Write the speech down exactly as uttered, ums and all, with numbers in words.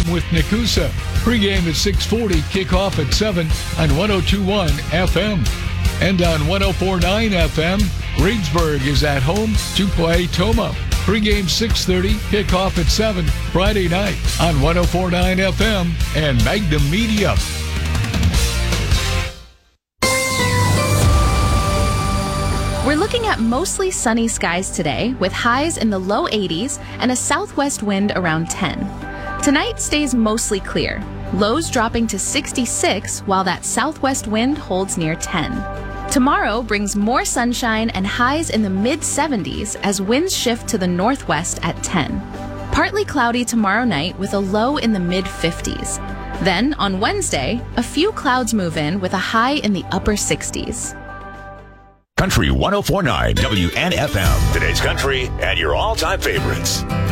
with Nakusa. Pregame at six forty, kickoff at seven on one oh two point one F M. And on one oh four point nine F M, Greensburg is at home to play Toma. Pregame six thirty, kickoff at seven Friday night on one oh four point nine F M and Magnum Media. We're looking at mostly sunny skies today with highs in the low eighties and a southwest wind around ten. Tonight stays mostly clear, lows dropping to sixty-six while that southwest wind holds near ten. Tomorrow brings more sunshine and highs in the mid seventies as winds shift to the northwest at ten. Partly cloudy tomorrow night with a low in the mid fifties. Then on Wednesday, a few clouds move in with a high in the upper sixties. Country one oh four point nine W N F M. Today's country and your all-time favorites.